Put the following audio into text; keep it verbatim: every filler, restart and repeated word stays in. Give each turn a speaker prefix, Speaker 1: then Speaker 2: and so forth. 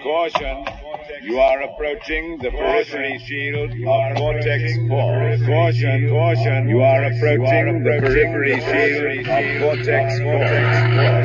Speaker 1: Caution, you are approaching the periphery shield of Vortex four. Caution, caution, you are approaching the periphery shield of Vortex four.